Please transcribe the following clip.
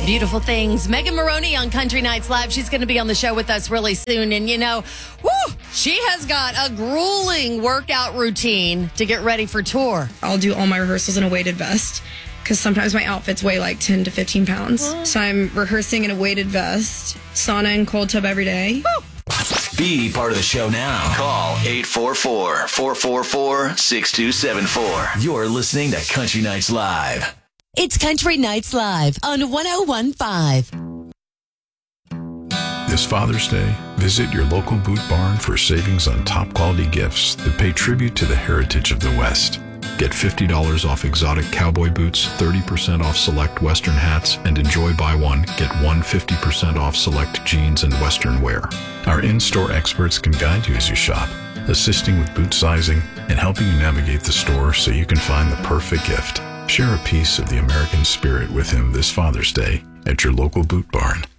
Beautiful things. Megan Maroney on Country Nights Live. She's going to be on the show with us really soon. And, she has got a grueling workout routine to get ready for tour. I'll do all my rehearsals in a weighted vest because sometimes my outfits weigh like 10 to 15 pounds. So I'm rehearsing in a weighted vest, sauna and cold tub every day. Woo! Be part of the show now. Call 844-444-6274. You're listening to Country Nights Live. It's Country Nights Live on 101.5. This Father's Day, visit your local Boot Barn for savings on top quality gifts that pay tribute to the heritage of the West. Get $50 off exotic cowboy boots, 30% off select Western hats, and enjoy buy one, get one 50% off select jeans and Western wear. Our in-store experts can guide you as you shop, assisting with boot sizing and helping you navigate the store so you can find the perfect gift. Share a piece of the American spirit with him this Father's Day at your local Boot Barn.